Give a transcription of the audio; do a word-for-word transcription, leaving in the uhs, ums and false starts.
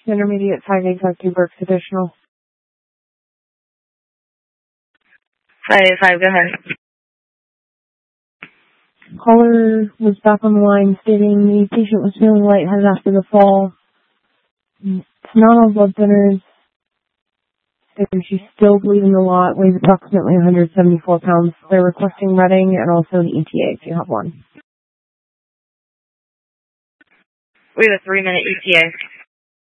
Intermediate five eight five two Berks additional. five eight five, go ahead. Caller was back on the line stating the patient was feeling lightheaded after the fall. It's not on blood thinners. And she's still bleeding a lot, weighs approximately one hundred seventy-four pounds. They're requesting Reading and also the E T A if you have one. We have a three minute E T A.